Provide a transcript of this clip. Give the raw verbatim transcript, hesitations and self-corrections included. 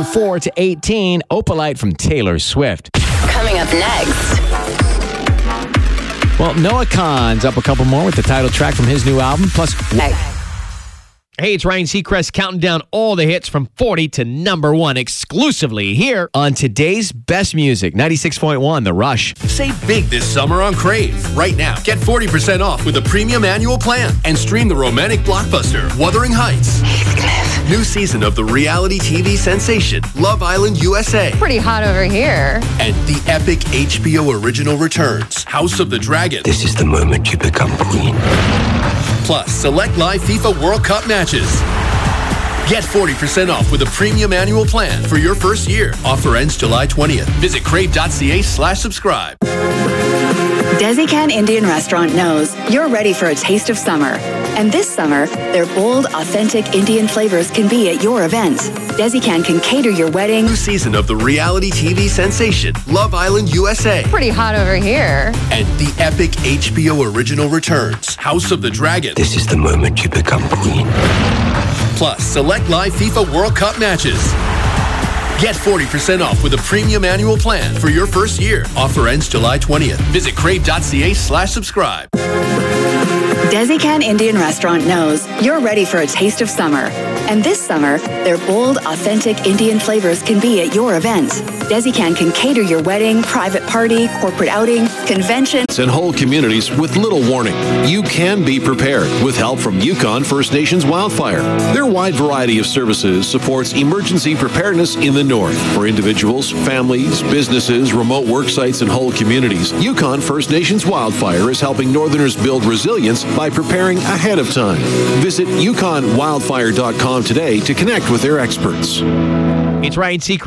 down four to eighteen. Opalite from Taylor Swift. Coming up next. Well, Noah Kahan's up a couple more with the title track from his new album. Plus, hey, it's Ryan Seacrest counting down all the hits from forty to number one exclusively here on today's best music, ninety-six point one, The Rush. Save big this summer on Crave. Right now, get forty percent off with a premium annual plan and stream the romantic blockbuster, Wuthering Heights. Heathcliff. New season of the reality T V sensation, Love Island U S A. Pretty hot over here. And the epic H B O original returns, House of the Dragon. This is the moment you become queen. Plus, select live FIFA World Cup matches. Get forty percent off with a premium annual plan for your first year. Offer ends July twentieth. Visit crave.ca slash subscribe. Desikan Indian Restaurant knows you're ready for a taste of summer. And this summer, their bold, authentic Indian flavors can be at your event. Desikan can cater your wedding. New season of the reality T V sensation, Love Island U S A. Pretty hot over here. And the epic H B O original returns, House of the Dragon. This is the moment you become queen. Plus, select live FIFA World Cup matches. Get forty percent off with a premium annual plan for your first year. Offer ends July twentieth. Visit crave.ca slash subscribe. Desikan Indian Restaurant knows you're ready for a taste of summer. And this summer, their bold, authentic Indian flavors can be at your event. Desikan can cater your wedding, private party, corporate outing, convention, and whole communities with little warning. You can be prepared with help from Yukon First Nations Wildfire. Their wide variety of services supports emergency preparedness in the north for individuals, families, businesses, remote work sites, and whole communities. Yukon First Nations Wildfire is helping Northerners build resilience by preparing ahead of time. Visit yukon wildfire dot com today to connect with their experts. It's Ryan Seacrest.